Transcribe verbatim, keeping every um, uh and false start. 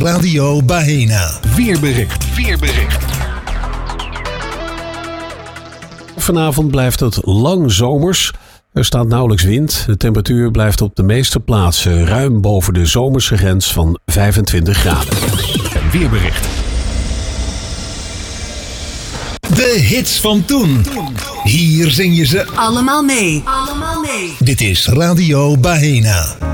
Radio Bahena. Weerbericht. Weerbericht. Vanavond blijft het lang zomers. Er staat nauwelijks wind. De temperatuur blijft op de meeste plaatsen ruim boven de zomerse grens van vijfentwintig graden. Weerbericht. De hits van toen. Hier zing je ze allemaal mee. Allemaal mee. Dit is Radio Bahena.